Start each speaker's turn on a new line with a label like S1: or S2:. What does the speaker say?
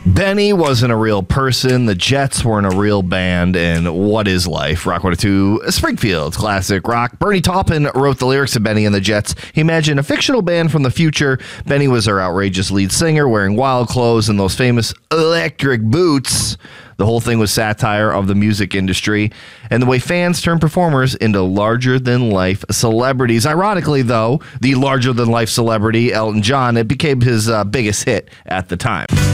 S1: Benny wasn't a real person, the Jets weren't a real band, and what is life? Rock 102, Springfield's classic rock. Bernie Taupin wrote the lyrics of Benny and the Jets. He imagined a fictional band from the future. Benny was our outrageous lead singer, wearing wild clothes and those famous electric boots. The whole thing was satire of the music industry and the way fans turn performers into larger-than-life celebrities. Ironically, though, the larger-than-life celebrity, Elton John, it became his biggest hit at the time.